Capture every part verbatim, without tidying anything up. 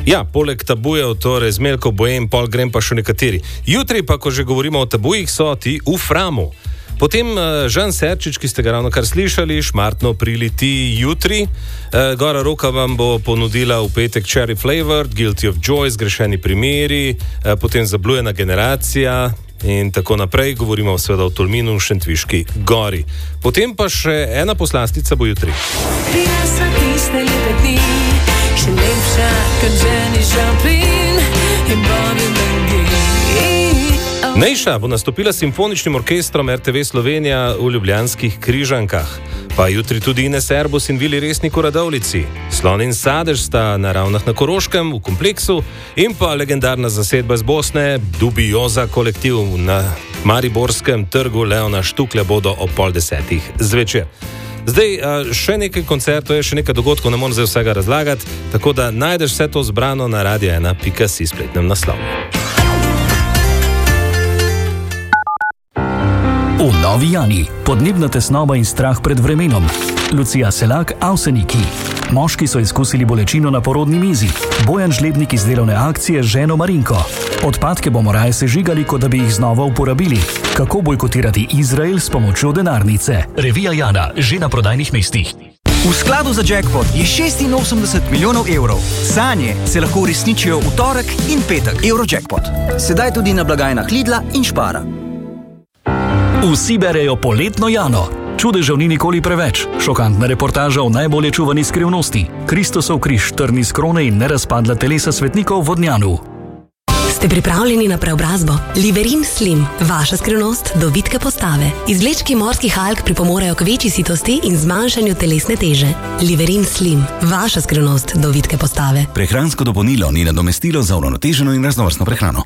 Ja, poleg tabujev, torej Zmeljko, Bojem, pol grem pa še nekateri. Jutri pa, ko že govorimo o tabujih, so ti v Framu. Potem Žan Serčič, ki ste ga ravno kar slišali, šmartno prileti jutri. Gora Roka vam bo ponudila v petek Cherry Flavored, Guilty of Joy, Zgrešeni primeri, potem Zablujena generacija in tako naprej. Govorimo seveda o Tolminu, Šentviški gori. Potem pa še ena poslastica bo jutri. Še lepša, kot ženi šampin in Bobby McGee. Nejša bo nastopila s simfoničnim orkestrom er te ve Slovenija v Ljubljanskih Križankah. Pa jutri tudi Ines Erbus in Vili Resnik v Radovljici. Slon in sadež sta na Ravnah na Koroškem v kompleksu in pa legendarna zasedba iz Bosne, Dubioza kolektiv na Mariborskem trgu Leona Štuklja bodo ob pol desetih zvečer. Zdaj, še nekaj koncertov, je še nekaj dogodkov, ne morem zdaj vsega razlagati, tako da najdeš vse to zbrano na radio ena pika si spletnem naslovu. V Novi Jani, podnebna tesnoba in strah pred vremenom. Lucija Selak, Avseniki. Moški so izkusili bolečino na porodni mizi. Bojan Žlebnik iz delovne akcije z ženo Marinko. Odpadke bomo raje sežigali, kot da bi jih znova uporabili. Kako bojkotirati Izrael s pomočjo denarnice? Revija Jana, že na prodajnih mestih. V skladu za jackpot je šestinosemdeset milijonov evrov. Sanje se lahko uresničijo v torek in petek. Eurojackpot. Sedaj tudi na blagajnah Lidla in Špara. Vsi berejo poletno Jano. Čudežev ni nikoli preveč. Šokantna reportaža o najbolje čuvani skrivnosti. Kristusov križ, trn iz krone in nerazpadla telesa svetnikov v Vodnjanu. Ste pripravljeni na preobrazbo? Liverin Slim, vaša skrivnost do vitke postave. Izvlečki morskih alg pripomorejo k večji sitosti in zmanjšanju telesne teže. Liverin Slim, vaša skrivnost do vitke postave. Prehransko dopolnilo ni nadomestilo za uravnoteženo in raznovrstno prehrano.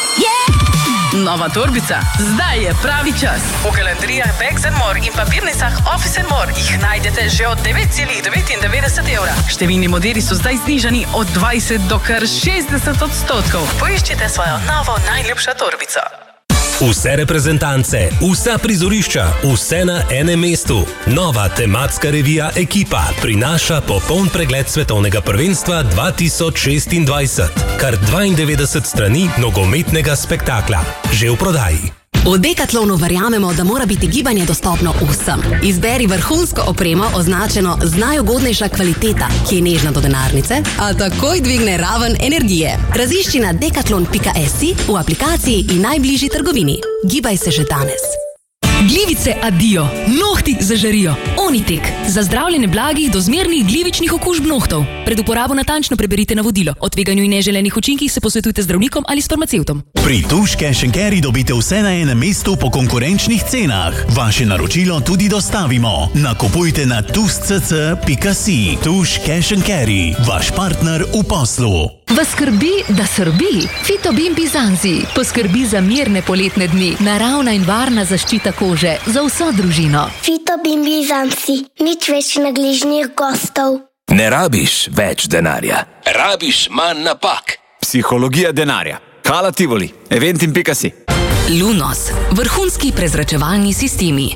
Nova torbica. Zdaj je pravi čas. V galanterijah Bags and More in papirnicah Office and More jih najdete že od devet celih devetindevetdeset evra. Številni modeli so zdaj znižani od dvajset do kar šestdeset odstotkov. Poiščite svojo novo najljubšo torbico. Vse reprezentance, vsa prizorišča, vse na enem mestu. Nova tematska revija Ekipa prinaša popoln pregled svetovnega prvenstva dva tisoč šestindvajset. Kar dvaindevetdeset strani nogometnega spektakla. Že v prodaji. V Decathlonu verjamemo, da mora biti gibanje dostopno vsem. Izberi vrhunsko opremo označeno z najugodnejša kvaliteta, ki je nežna do denarnice, a takoj dvigne raven energije. Razišči na decathlon pika si v aplikaciji in najbližji trgovini. Gibaj se že danes. Glivice adijo, nohti zažarijo. Onitek, za zdravljenje blagih do zmernih glivičnih okužb nohtov. Pred uporabo natančno preberite navodilo. O tveganju in neželenih učinkih se posvetujte z zdravnikom ali s farmacevtom. Pri Tuš Cash and Carry dobite vse na enem mestu po konkurenčnih cenah. Vaše naročilo tudi dostavimo. Nakupujte na tušcc pika si. Tuš Cash and Carry, vaš partner v poslu. Vas skrbi, da srbi? Fitobin Bizanzi poskrbi za mirne poletne dni. Naravna in varna zaščita kože za vso družino. Fitobin Bizanzi, nič več nagližnih gostov. Ne rabiš več denarja, rabiš manj napak. Psihologija denarja. Hala Tivoli, eventim pika si. Lunos, vrhunski prezračevalni sistemi.